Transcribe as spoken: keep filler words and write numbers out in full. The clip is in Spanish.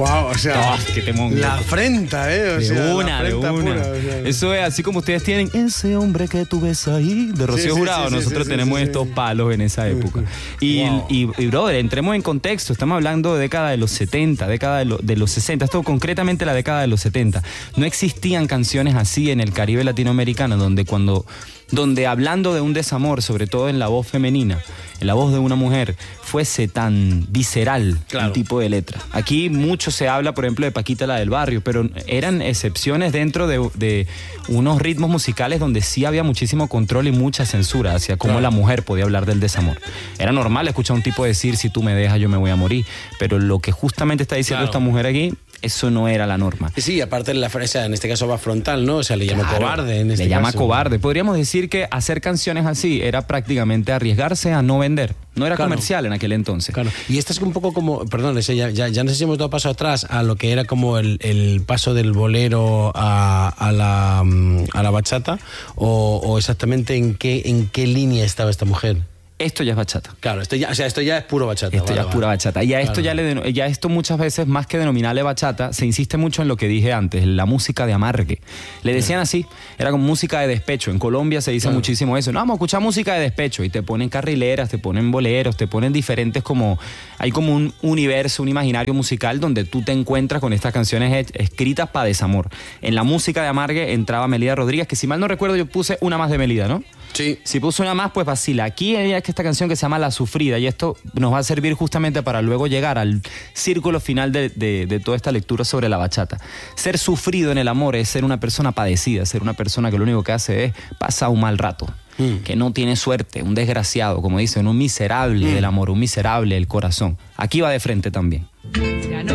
Wow, o sea, Oh, qué temón. la afrenta, ¿eh? O De sea, una, la de afrenta una. pura, o sea. Eso es así como ustedes tienen ese hombre que tú ves ahí de Rocío Sí, sí, Jurado. sí, sí, Nosotros sí, tenemos sí, sí. estos palos en esa época. Y, Wow. y, y, brother, entremos en contexto. Estamos hablando de década de los setenta, década de, lo- de los sesenta. Esto concretamente la década de los setenta. No existían canciones así en el Caribe latinoamericano, donde cuando... donde hablando de un desamor, sobre todo en la voz femenina, en la voz de una mujer, fuese tan visceral Claro. el tipo de letra. Aquí mucho se habla, por ejemplo, de Paquita la del barrio, pero eran excepciones dentro de, de unos ritmos musicales donde sí había muchísimo control y mucha censura hacia cómo Claro. la mujer podía hablar del desamor. Era normal escuchar a un tipo decir, si tú me dejas yo me voy a morir, pero lo que justamente está diciendo Claro. esta mujer aquí, eso no era la norma. Sí, aparte la frase, en este caso va frontal, ¿no? O sea, le llama Claro, cobarde en este le llama caso. cobarde. Podríamos decir que hacer canciones así era prácticamente arriesgarse a no vender. No era Claro. comercial en aquel entonces. Claro. Y esto es un poco como, perdón, ese ya, ya, ya no sé si hemos dado paso atrás a lo que era como el, el paso del bolero a, a, la, mm, a la bachata, o, o exactamente en qué, en qué línea estaba esta mujer. Esto ya es bachata. Claro, esto ya, o sea, esto ya es puro bachata. Esto vale, ya es vale. pura bachata. Y a esto Claro. ya le deno- ya esto muchas veces, más que denominarle bachata, se insiste mucho en lo que dije antes, la música de amargue. Le decían así, era como música de despecho. En Colombia se dice Claro. muchísimo eso. No, vamos a escuchar música de despecho. Y te ponen carrileras, te ponen boleros, te ponen diferentes como... Hay como un universo, un imaginario musical donde tú te encuentras con estas canciones he- escritas para desamor. En la música de amargue entraba Melida Rodríguez, que si mal no recuerdo yo puse una más de Melida, ¿no? Sí. Si puso una más, pues vacila. Aquí hay esta canción que se llama La Sufrida y esto nos va a servir justamente para luego llegar al círculo final de, de- de toda esta lectura sobre la bachata. Ser sufrido en el amor es ser una persona padecida, ser una persona que lo único que hace es pasar un mal rato, Mm. que no tiene suerte, un desgraciado, como dicen, un miserable del amor, un miserable del corazón. Aquí va de frente también.